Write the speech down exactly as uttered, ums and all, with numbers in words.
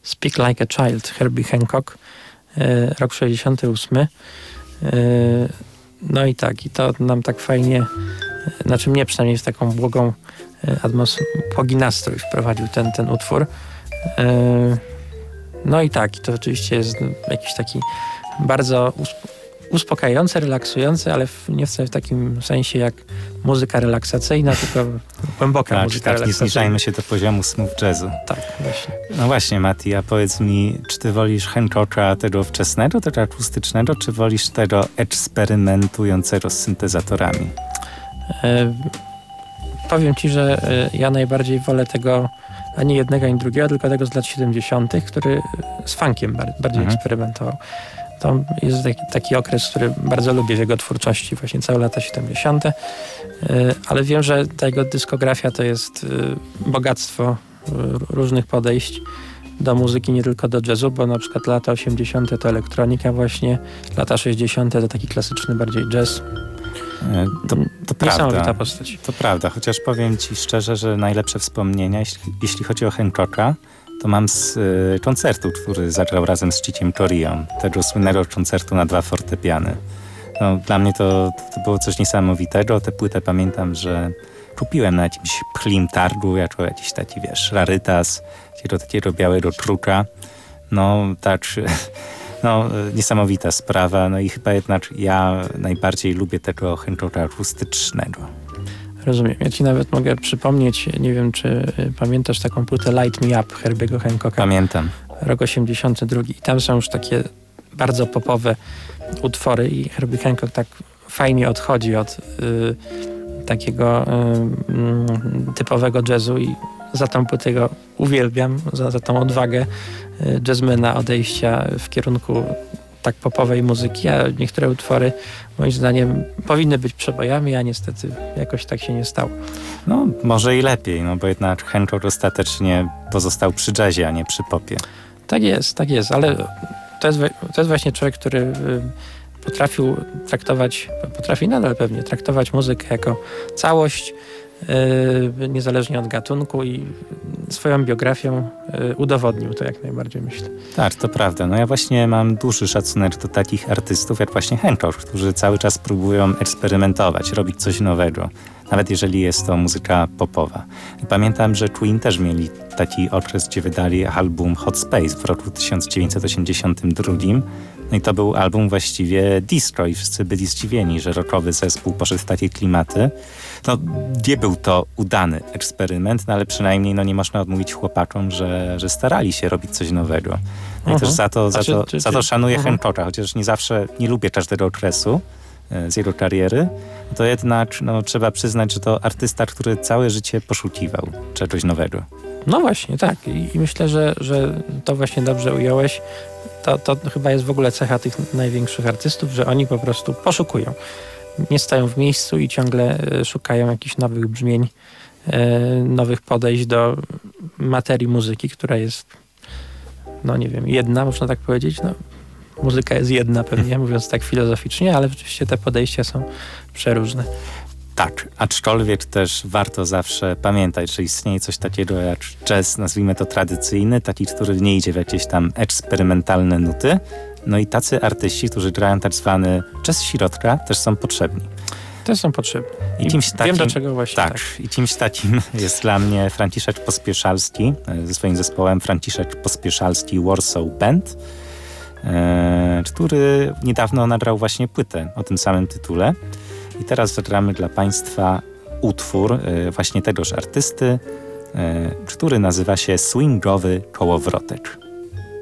Speak Like a Child, Herbie Hancock, e, rok sześćdziesiąty ósmy. E, no i tak, i to nam tak fajnie, e, znaczy mnie przynajmniej w taką błogą e, atmos- błogi nastrój wprowadził ten, ten utwór. E, no i tak, i to oczywiście jest jakiś taki bardzo usp- uspokajające, relaksujące, ale w, nie w takim sensie jak muzyka relaksacyjna, tylko głęboka tak, muzyka tak, relaksacyjna. nie zniżajmy się do poziomu smooth jazzu. Tak, właśnie. No właśnie, Mati, a powiedz mi, czy ty wolisz Hancocka tego wczesnego, tego akustycznego, czy wolisz tego eksperymentującego z syntezatorami? E, powiem ci, że e, ja najbardziej wolę tego ani jednego, ani drugiego, tylko tego z lat siedemdziesiątych, który z funkiem bar- bardziej Mhm. eksperymentował. To jest taki, taki okres, który bardzo lubię w jego twórczości, właśnie całe lata siedemdziesiąte. E, ale wiem, że ta jego dyskografia to jest e, bogactwo e, różnych podejść do muzyki, nie tylko do jazzu, bo na przykład lata osiemdziesiąte to elektronika właśnie, lata sześćdziesiąte to taki klasyczny bardziej jazz. E, To, to Niesamowita prawda. postać. To prawda, chociaż powiem ci szczerze, że najlepsze wspomnienia, jeśli, jeśli chodzi o Hancocka, to mam z y, koncertu, który zagrał razem z Ciciem Coreą, tego słynnego koncertu na dwa fortepiany. No, dla mnie to, to było coś niesamowitego. Tę płytę pamiętam, że kupiłem na jakimś pchlim targu, jako jakiś taki, wiesz, rarytas, takiego, takiego białego truka. No, tak, no, niesamowita sprawa. No i chyba jednak ja najbardziej lubię tego Hancocka akustycznego. Rozumiem. Ja ci nawet mogę przypomnieć, nie wiem, czy y, pamiętasz taką płytę Light Me Up Herbiego Hancocka. Pamiętam. Rok osiemdziesiąty drugi. I tam są już takie bardzo popowe utwory i Herbie Hancock tak fajnie odchodzi od y, takiego y, y, typowego jazzu i za tą płytę go uwielbiam, za, za tą odwagę y, jazzmana odejścia w kierunku tak popowej muzyki, a niektóre utwory moim zdaniem powinny być przebojami, a niestety jakoś tak się nie stało. No, może i lepiej, no bo jednak Hancock ostatecznie pozostał przy jazzie, a nie przy popie. Tak jest, tak jest, ale to jest, to jest właśnie człowiek, który y, potrafił traktować, potrafi nadal pewnie traktować muzykę jako całość, y, niezależnie od gatunku i swoją biografią y, udowodnił to jak najbardziej, myślę. Tak, to prawda. No ja właśnie mam duży szacunek do takich artystów jak właśnie Hancock, którzy cały czas próbują eksperymentować, robić coś nowego, nawet jeżeli jest to muzyka popowa. I pamiętam, że Queen też mieli taki okres, gdzie wydali album Hot Space w roku tysiąc dziewięćset osiemdziesiątym drugim. No i to był album właściwie disco i wszyscy byli zdziwieni, że rockowy zespół poszedł w takie klimaty. No, nie był to udany eksperyment, no ale przynajmniej no, nie można odmówić chłopakom, że, że starali się robić coś nowego. No i Mhm. też za to, za A czy- to, czy- za to czy- szanuję Mhm. Hancocka, chociaż nie zawsze, nie lubię każdego okresu e, z jego kariery, to jednak no, trzeba przyznać, że to artysta, który całe życie poszukiwał czegoś nowego. No właśnie, tak. I, i myślę, że, że to właśnie dobrze ująłeś. To, to chyba jest w ogóle cecha tych największych artystów, że oni po prostu poszukują. Nie stoją w miejscu i ciągle e, szukają jakichś nowych brzmień, e, nowych podejść do materii muzyki, która jest, no nie wiem, jedna, można tak powiedzieć. No, muzyka jest jedna pewnie, mówiąc tak filozoficznie, ale rzeczywiście te podejścia są przeróżne. Tak, aczkolwiek też warto zawsze pamiętać, że istnieje coś takiego jak jazz, nazwijmy to tradycyjny, taki, który nie idzie w jakieś tam eksperymentalne nuty. No i tacy artyści, którzy grają tak zwany jazz środka, też są potrzebni. Te są potrzebne. I kimś takim, wiem do czego właśnie. tak, Tak. i kimś takim jest dla mnie Franciszek Pospieszalski e, ze swoim zespołem Franciszek Pospieszalski Warsaw Band, e, który niedawno nagrał właśnie płytę o tym samym tytule. I teraz zagramy dla Państwa utwór e, właśnie tegoż artysty, e, który nazywa się Swingowy Kołowrotek.